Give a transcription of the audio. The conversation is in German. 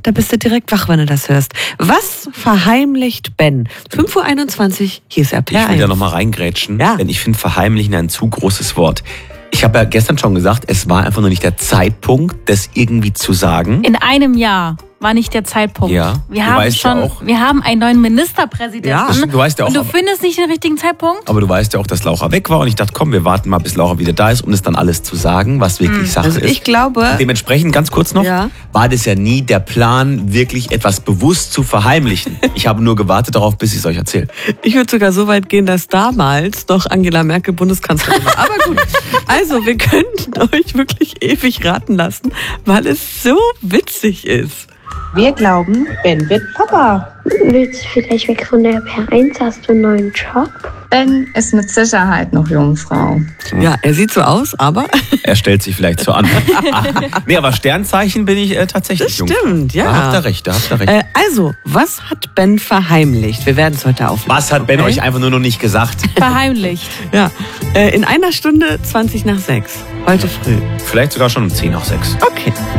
da bist du direkt wach, wenn du das hörst. Was verheimlicht Ben? 5:21 Uhr, hier ist RPR1. Ich will da nochmal reingrätschen, denn ich finde verheimlichen ein zu großes Wort. Ich habe ja gestern schon gesagt, es war einfach nur nicht der Zeitpunkt, das irgendwie zu sagen. In einem Jahr war nicht der Zeitpunkt. Ja, wir haben einen neuen Ministerpräsidenten. Ja, stimmt, du weißt ja auch. Und du findest nicht den richtigen Zeitpunkt? Aber du weißt ja auch, dass Laura weg war und ich dachte, komm, wir warten mal, bis Laura wieder da ist, um das dann alles zu sagen, was wirklich Sache ist. Ich glaube... Dementsprechend, ganz kurz noch, war das ja nie der Plan, wirklich etwas bewusst zu verheimlichen. Ich habe nur gewartet darauf, bis ich es euch erzähle. Ich würde sogar so weit gehen, dass damals noch Angela Merkel Bundeskanzlerin war. Aber gut, also wir könnten euch wirklich ewig raten lassen, weil es so witzig ist. Wir glauben, Ben wird Papa. Willst du vielleicht weg von der RPR1? Hast du einen neuen Job? Ben ist mit Sicherheit noch Jungfrau. Ja, er sieht so aus, aber... Er stellt sich vielleicht so an. Nee, aber Sternzeichen bin ich tatsächlich Jungfrau. Stimmt, ja. Da habt ihr recht, Also, was hat Ben verheimlicht? Wir werden es heute auflösen. Was hat Ben euch einfach nur noch nicht gesagt? Verheimlicht. Ja, in 1 Stunde 20 nach 6. Heute früh. Vielleicht sogar schon um 10 nach 6. Okay.